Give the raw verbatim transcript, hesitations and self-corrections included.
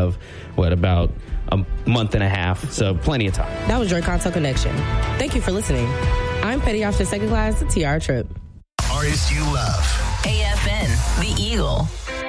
of, what, about a month and a half. So plenty of time. That was Drake Conto Connection. Thank you for listening. I'm Petty Officer Second Class Tiara Tripp. Artists you love. A F N, The Eagle.